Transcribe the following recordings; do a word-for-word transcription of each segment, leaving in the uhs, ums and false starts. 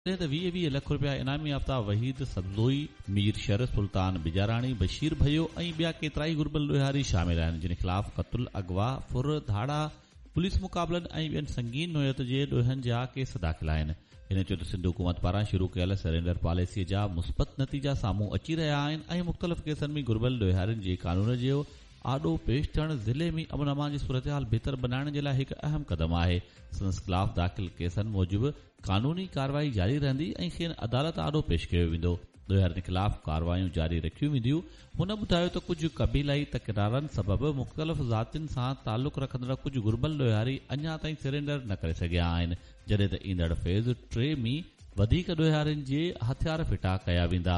त वीह वीह लख रुपया इनामी याफ़्ता वहीद सब्ज़ोई, मीर शरफ सुल्तान बिजाराणी, बशीर भयो ऐं ॿिया केतिराई गुरबल ॾोहारी शामिल आहिनि, जिन ख़िलाफ़ क़त्ल, अगवा, फुर, धाड़ा, पुलिस मुक़ाबलनि ऐं ॿियनि संगीन नोयत जे ॾोहनि जा केस दाख़िल आहिनि। हिन चयो त सिंध हुकूमत पारां शुरू कयल सरेंडर पॉलिसीअ जा मुस्बत नतीजा साम्हूं अची रहिया आहिनि ऐं मुख़्तलिफ़ केसनि में गुरबल ॾोहारियुनि जे कानून जो आॾो पेश थियण ज़िले में अमन अमान जी सूरतहाल बहितर बनाइण जे लाइ हिकु अहम क़दम आहे। संदसि ख़िलाफ़ दाख़िल केसनि मूजिबि कानूनी कार्रवाई जारी रहंदी ऐं खेनि अदालत आॾो पेश कयो वेंदो। ॾोहारियुनि ख़िलाफ़ कार्रवायूं जारी रखियूं वेंदियूं। हुन ॿुधायो त कुझु क़बीलाई तकरारनि सबबि मुख़्तलिफ़ ज़ातियुनि सां तालुक़ रखंदड़ कुझु गुरबल ॾोहारी अञा ताईं सरेंडर न करे सघिया आहिनि, जॾहिं त ईंदड़ फेज़ टे में वधीक ॾोहारियुनि जे हथियार फिटा कया वेंदा।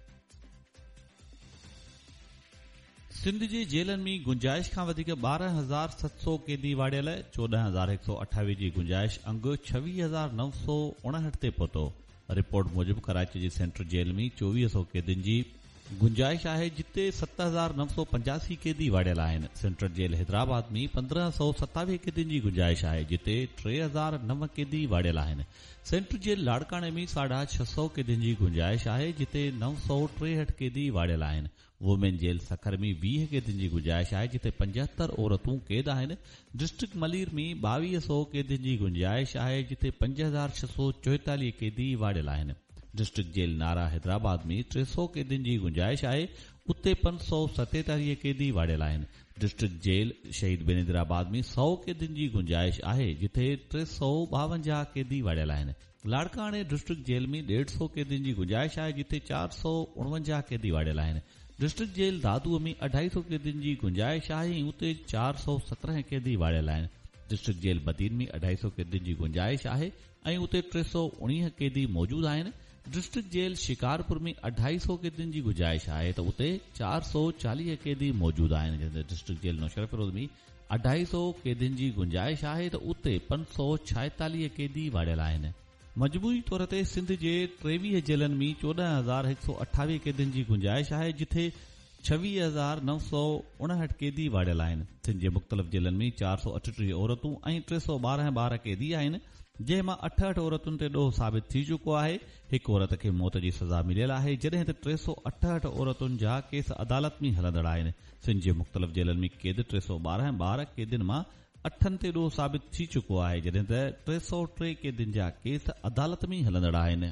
सिंध जे जेलनि में गुंजाइश खां वधीक ॿारहं हज़ार सत सौ कैदी वाड़ियल, चोॾहं हज़ार हिकु सौ अठावीह जी गुंजाइश अंग छवीह हज़ार नव सौ उणहठि ते पहुतो। रिपोर्ट मूजिबि कराची जी सेंट्रल जेल में चोवीह सौ कैदियुनि जी गुंजाइश आहे, जिते सत हज़ार नव सौ पंजासी कैदी वाड़ियल आहिनि। सेंट्रल जेल हैदराबाद में पंद्रहं सौ सतावीह कैदियुनि जी गुंजाइश आहे, जिते टे हज़ार नव कैदी वाड़ियल आहिनि। सेंट्रल जेल लाड़काणे में साढा छह सौ कैदियुनि जी गुंजाइश आहे, जिते नव सौ टेहठि कैदी वाड़ियल आहिनि। वुमेन जेल सखर में वीह कैदियुनि जी गुंजाइश आहे, जिते पंजहतरि औरतूं कैद आहिनि। डिस्ट्रिक्ट मलीर में ॿावीह सौ कैदियुनि जी गुंजाइश आहे, जिते पंज हज़ार छह सौ चोएतालीह कैदी वाड़ियल आहिनि। डिस्ट्रिक्ट जेल नारा हैदराबाद में टे सौ कैदियुनि जी गुंजाइश आहे, उते पंज सौ सतेतालीह कैदी वाड़ियल आहिनि। डिस्ट्रिक्ट जेल शहीद बेनंदराबाद में सौ कैदियुनि जी गुंजाइश आहे, जिथे टे सौ ॿावंजाह कैदी वाड़ियल आहिनि। लाड़काणे डिस्ट्रिक्ट जेल में ॾेढ सौ कैदियुनि जी गुंजाइश आहे, जिथे चार सौ उणवंजाह कैदी वाड़ियल आहिनि। डिस्ट्रिक्ट जेल दादूअ में अढाई सौ कैदियुनि जी गुंजाइश आहे, उते चार सौ सत्रहं कैदी वाड़ियल आहिनि। डिस्ट्रिक्ट जेल बदीन में अढाई सौ कैदियुनि जी गुंजाइश आहे ऐं उते टे सौ उणिवीह कैदी मौजूदु आहिनि। डिस्ट्रिक्ट जेल शिकारपुर में अढाई सौ कैदियुनि जी गुंजाइश आहे, त उते चार सौ चालीह कैदी मौजूदु आहिनि। जंहिं डिस्ट्रिक्ट जेल नौशरत फिरोज में अढाई सौ कैदियुनि जी गुंजाइश आहे, त उते पंज सौ छाएतालीह कैदी वाड़ियल आहिनि। मजमूई तौर ते सिंध जे टेवीह जेलनि में चोॾहं हज़ार हिकु सौ अठावीह कैदियुनि जी गुंजाइश आहे, जिथे छवीह हज़ार नव सौ उणहठि कैदी वाड़ियल आहिनि। सिंध जे मुख़्तलिफ़ जेलनि में चार सौ अठटीह औरतूं ऐं टे सौ ॿारहं ॿार कैदी आहिनि, जंहिं मां अठहठि औरतुनि ते ॾोह साबित थी चुको आहे। हिकु औरत खे मौत जी सज़ा मिलियल आहे, जॾहिं त टे सौ अठहठि औरतुनि जा केस अदालत में हलंदड़ आहिनि। सिंध जे मुख़्तलिफ़ जेलनि में कैद टे सौ ॿारहं ॿार कैदियुनि मां अठनि ते ॾोह साबित थी चुको आहे, जॾहिं त टे सौ टे कैदियुनि जा केस अदालत में हलंदड़ आहिनि।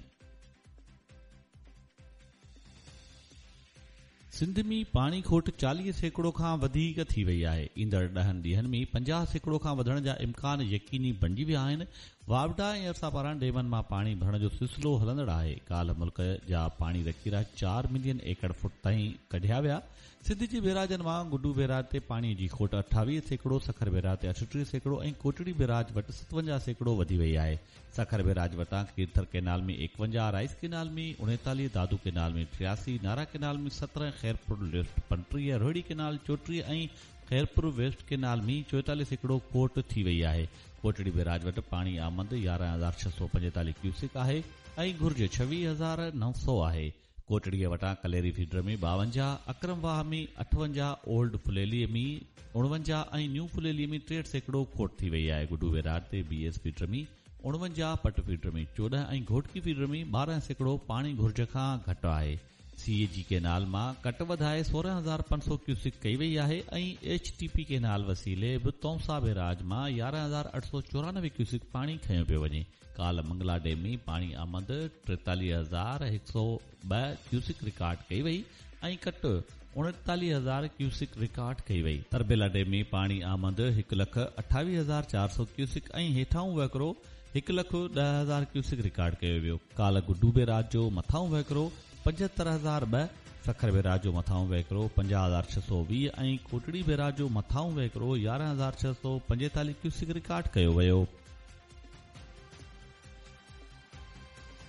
सिंध में पाणी खोट चालीह सैकड़ो खां वधीक थी वई आहे। ईंदड़ ॾहनि ॾींहनि में पंजाह सैकड़ो खां वधण जा इम्कान यकीनी बणिजी विया आहिनि। वावडा ऐं अरसा पारां डेमनि मां पाणी भरण जो सिलसिलो हलंदड़ आहे। काल्ह मुल्क जा पाणी रखीरा चार मिलियन एकड़ फुट ताईं कढिया विया। सिंध जे बैराजनि मां गुडू बैराज ते पाणीअ जी खोट अठावीह सैकड़ो, सखर बैराज ते अठटीह सैकड़ो ऐं कोटड़ी बैराज वटि सतवंजाह सैकड़ो वधी वई आहे। सखर बैराज वटां कीरथर कैनाल में एकवंजाह, राइस कैनाल में उणेतालीह, दादू कैनाल में टियासी, नारा कैनाल में सत्रहं, खैरपुर लेफ्ट पंटीह, रोहिड़ी कैनाल चोटीह ऐं खैरपुर वेस्ट कैनाल में चोएतालीह सैकड़ो खोट थी वई आहे। कोटड़ी बैराज वटि पाणी आमद यारहं हज़ार छह सौ पंजेतालीह क्यूसिक आहे ऐं घुर्ज छवीह हज़ार नव सौ आहे। कोटड़ीअ वटां कलेरी फीडर में ॿावंजाह, अकरमवाह में अठवंजाह, ओल्ड फुलेलीअ में उणवंजाह ऐं न्यू फुलेलीअ में टेहठि सैकड़ो खोट थी वई आहे। गुडू बैराज ते बीएस फीडर में उणवंजाह, पट फीडर में चोॾहं ऐं घोटकी फीडर में ॿारहं सैकड़ो पाणी घुर्ज खां घटि आहे। सीए जी कैनाल मां कट वधाए सोरहं हज़ार पंज सौ क्यूसिक कई वई आहे ऐं एच टी पी कैनाल वसीले बि तौसा बैराज मां यारहं हज़ार अठ सौ चौरानवे क्यूसिक पाणी खयो पियो वञे। काल्ह मंगला डैम में पाणी आमद टेतालीह हज़ार हिकु सौ ॿ क्यूसिक रिकॉर्ड कई वई ऐं कट उणेतालीह हज़ार क्यूसिक रिकॉर्ड कई वई। तरबेला डैम में पाणी आमद हिकु लख अठावीह हज़ार चार सौ क्यूसिक ऐं हेठाऊं वहिकिरो हिकु लख ॾह हज़ार क्यूसिक रिकॉर्ड कयो वियो। काल्ह गुडू बैराज जो मथाऊं वहिकिरो पंजहतरि हज़ार ॿ, सखर बैराज जो मथाऊं वहिकिरो पंजाह हज़ार छह सौ वीह ऐं कोटड़ी बैराज जो मथाऊं वहिकिरो यारहं हज़ार छह सौ पंजेतालीह क्यूसिक रिकॉर्ड कयो वियो।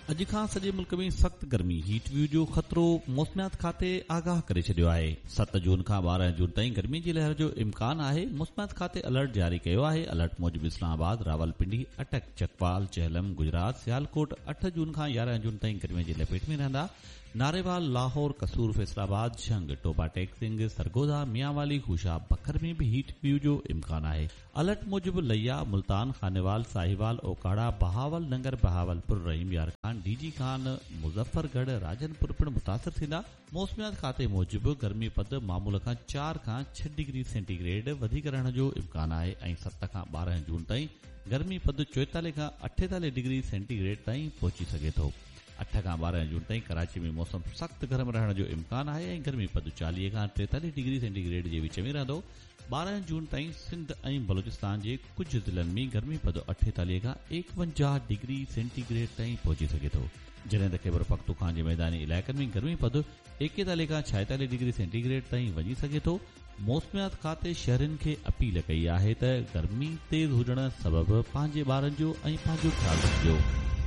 अॼु खां सॼे मुल्क में सख़्त गर्मी हीट व्यू जो ख़तरो मौसमियात खाते आगाह करे छॾियो आहे। सत जून खां ॿारहं जून ताईं गर्मी जी लहर जो इम्कान आहे। मौसमियात खाते अलर्ट जारी कयो आहे। अलर्ट मूजिबि इस्लामाबाद, रावलपिंडी, अटक, चकवाल, चहलम, गुजरात, सियालकोट अठ जून खां यारहं जून ताईं गर्मीअ जी लपेट में रहंदा। नारेवाल, लाहौर, कसूर, फैसलाबाद, झंग, टोपा टेक्सिंग, सरगोदा, मियांवाली, खुशाब, बखर में भी हीट व्यू जो इम्कान आहे। अलर्ट मूजिबि लिया, मुल्तान, खानेवाल, साहिवाल, ओकाड़ा, बहावल, नंगर, बहावलपुर, रहीम यार खान, डीजी खान, मुज़फ्फरगढ़, राजनपुर पिणु मुतासिर थींदा। मौसमियात खाते मूजिबि गर्मी पद मामूल खां चार खां छह डिग्री सेंटीग्रेड वधीक रहण जो इम्कान आहे ऐं सत खां ॿारहं जून ताईं गर्मी पद चोएतालीह खां अठेतालीह डिग्री सेंटीग्रेड ताईं पहुची सघे थो। अठ खां ॿारहं जून ताईं कराची में मौसम सख़्त गरम रहण जो इम्कान आहे ऐं गर्मी पद चालीह खां टेतालीह डिग्री सेंटीग्रेड जे विच में रहंदो। ॿारहं जून ताईं सिंध ऐं बलोचिस्तान जे कुझु ज़िलनि में गर्मी पद अठेतालीह खां एकवंजाह डिग्री सेंटीग्रेड ताईं पहुची सघे थो, जॾहिं त ख़ैबर पख्तूनख्वा जे मैदानी इलाइक़नि में गर्मी पद एकतालीह खां छाएतालीह डिग्री सेंटीग्रेड ताईं वञी सघे थो। मौसमियात खाते शहरनि खे अपील कई आहे त गर्मी तेज़ हुजण सबबि पंहिंजे ॿारनि जो ऐं पंहिंजो ख़्यालु रखिजो।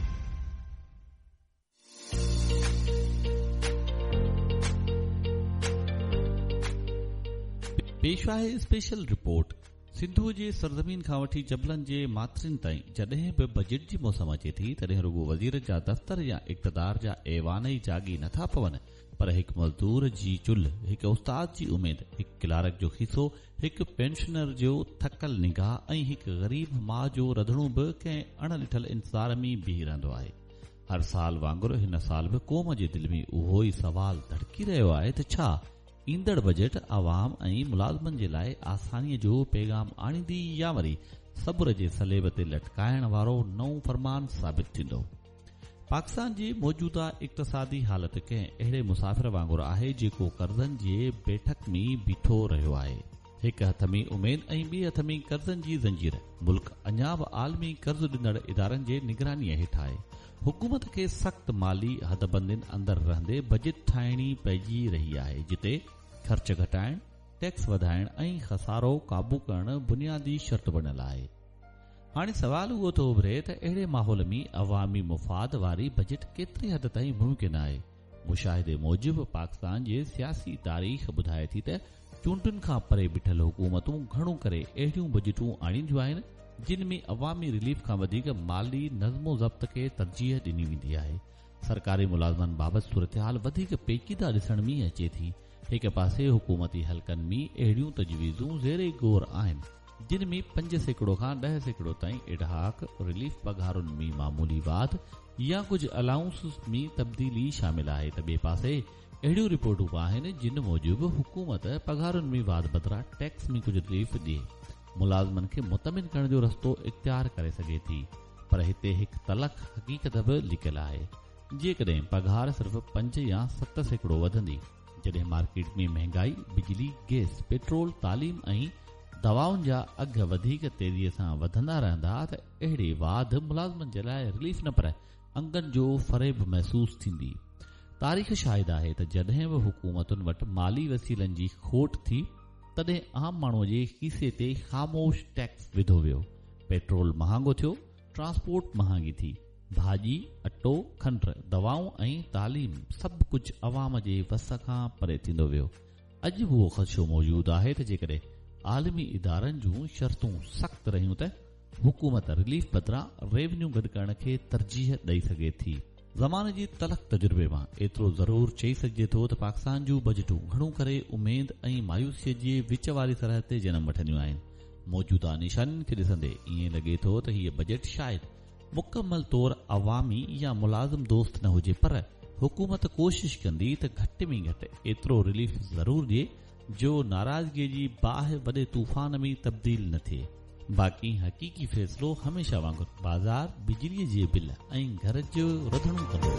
पेश आहे स्पेशल रिपोर्ट। सिंधु जे सरज़मीन खां वठी जबलनि जे माथरिन ताईं जॾहिं बि बजट जी मौसम अचे थी तॾहिं रुगो वज़ीर जा दफ़्तर या इक़्तिदार जा ऐवान ई जागी नथा पवनि, पर हिकु मज़दूर जी चुल्ह, हिकु उस्ताद जी उमेद, हिकु क्लार्क जो खीसो, हिकु पेंशनर जो थकल निगाह ऐं हिकु ग़रीब माउ जो रधणो बि कंहिं अणॾिठल इंतज़ार में बीही रहंदो आहे। हर साल वांगुरु हिन साल बि क़ौम जे दिलि में उहो ई सवाल धड़की रहियो आहे त छा ईंदड़ बजट आवाम ऐं मुलाज़मनि जे लाइ आसानीअ जो पैगाम आणींदी या वरी सब्र जे सलेब ते लटकाइण वारो नओं फरमान साबित थींदो। पाकिस्तान जी मौजूदा इक़्तिसादी हालत कंहिं अहिड़े मुसाफ़िर वांगुरु आहे जेको कर्ज़नि जे बैठक में बीठो रहियो आहे। हिकु हथ में उमेद ऐं ॿिए हथ में कर्ज़नि जी ज़ंजीर। मुल्क अञा बि आलमी कर्ज़ ॾींदड़ इदारनि जे निगरानीअ हेठि आहे। हुकूमत खे सख़्त माली हदबंदियुनि अंदरि रहंदे बजट ठाहिणी पइजी रही आहे, जिते ख़र्च घटाइण, टैक्स वधाइण ऐं खसारो क़ाबू करणु बुनियादी शर्त बणियल आहे। हाणे सवाल उहो थो उभिरे त अहिड़े माहौल में अवामी मुफ़ाद वारी बजट केतिरी हद ताईं मुमकिन आहे। मुशाहिदे मूजिबि पाकिस्तान जे सियासी तारीख़ ॿुधाए थी त चूंडुनि खां परे बीठल हुकूमतूं घणो करे अहिड़ियूं बजटूं आणींदियूं आहिनि जिन में अवामी रिलीफ खां वधीक माली नज़्मो ज़ब्त खे तरजीह ॾिनी वेंदी आहे। सरकारी मुलाज़मनि बाबति सूरतहाल वधीक पेचीदा ॾिसण में अचे थी। हिकु पासे हुकूमती हल्कनि में अहिड़ियूं तजवीज़ूं ज़ेरे गौर आहिनि जिन में पंज सैकड़ो खां ॾह सैकड़ो ताईं इडहाक, रिलीफ पघारुनि में मामूली वाध या कुझु अलाउंस में तब्दीली शामिल आहे, त ॿिए पासे अहिड़ियूं रिपोर्टूं आहिनि जिन मूजिबि हुकूमत पघारुनि में वाध बदिरां टैक्स में कुझु रिलीफ ॾिए मुलाज़मनि खे मुतमिन करण जो रस्तो इख़्तियार करे सघे थी। पर हिते हिकु तलख़ हक़ीक़त बि लिकियल आहे। जेकॾहिं पघार सिर्फ़ पंज या सत सैकड़ो वधंदी, जॾहिं मार्केट में महांगाई, बिजली, गैस, पेट्रोल, तालीम ऐं दवाउनि जा अघ वधीक तेज़ीअ सां वधंदा रहंदा त अहिड़े वाध मुलाज़मनि जे लाइ रिलीफ न पर अंगनि जो फ़रेब महसूस थींदी। तारीख़ शाहिद आहे त जॾहिं बि हुकूमतुनि वटि माली वसीलनि जी खोट थी तॾहिं आम माण्हूअ जे खीसे ते ख़ामोश टैक्स विधो वियो। पेट्रोल महांगो थियो, ट्रांसपोर्ट महांगी थी, भाॼी, अटो, खंड, दवाऊं ऐं तालीम सभु कुझु अवाम जे वस खां परे थींदो वियो। अॼु उहो ख़दशो मौजूदु आहे त जेकॾहिं आलमी इदारनि जूं शर्तूं सख़्त रहियूं त हुकूमत रिलीफ बदिरां रेवन्यू गॾु करण खे तरजीह ॾेई सघे थी। ज़माने जी तलख़ तजुर्बे मां एतिरो ज़रूर चई सघिजे थो त पाकिस्तान जूं बजटूं घणो करे उमेद ऐं मायूसीअ जे विच वारी सरहद ते जनम वठंदियूं आहिनि। मौजूदा निशानियुनि खे ॾिसंदे ईअं लॻे थो त हीअ बजट शायदि मुकमल तौर अवामी या मुलाज़िम दोस्त न हुजे, पर हुकूमत कोशिश कंदी त घटि में घटि एतिरो रिलीफ ज़रूर ॾिए जो नाराज़गीअ जी बाहि वॾे तूफ़ान में तब्दील न थिए। बाक़ी हक़ीक़ी फ़ैसिलो हमेशा वांगुरु बाज़ार, बिजलीअ जे बिल ऐं घर जो रधणो कंदो।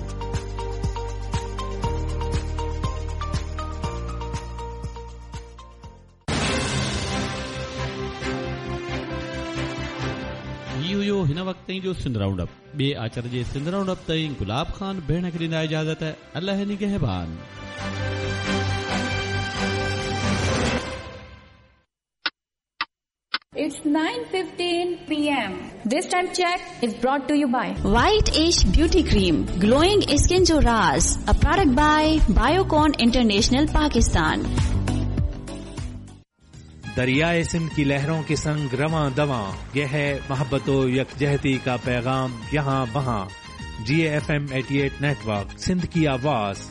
ही हुयो हिन वक़्त ताईं जो सिंध राउंड अप। ॿिए आचर जे सिंध राउंड अप ताईं गुलाब खान भेण खे ॾींदा इजाज़त। अल्लाह निगहबान। It's nine fifteen p m This time check is brought to you by White Age Beauty Cream, glowing skin jo raaz, a product by Biocon International Pakistan. दरियाए Sindh की लहरों के संग रवां दवां, यह है मोहब्बतो यकजहती का पैगाम यहाँ वहाँ। जी एफ एम अठासी नेटवर्क, सिंध की आवाज।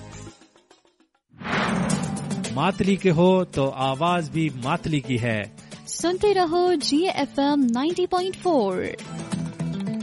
मातली के हो तो आवाज भी मातली की है। सुनते रहो जी F M ninety point four.